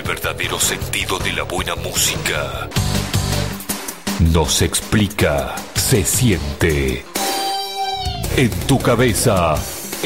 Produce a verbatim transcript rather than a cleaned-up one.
el verdadero sentido de la buena música. No se explica, se siente. En tu cabeza,